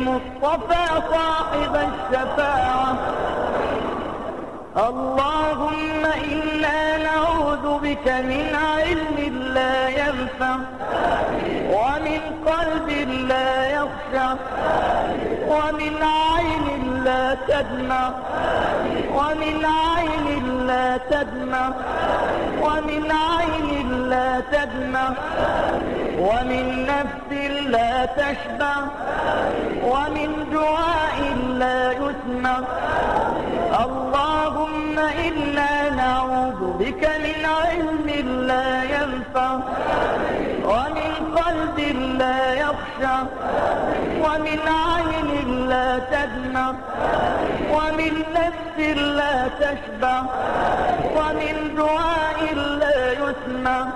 المصطفى صاحب الشفاعة. اللهم إنا نعوذ بك من علم لا ينفع ومن قلب لا يخشع ومن عين لا تدمع ومن عين لا تدمع ومن عين لا تدمع ومن نفس لا تشبع ومن دعاء لا يسمع. اللهم إنا نعوذ بك من علم لا ينفع ومن قلب لا يخشع ومن عين لا تدمع ومن نفس لا تشبع ومن دعاء لا يسمع.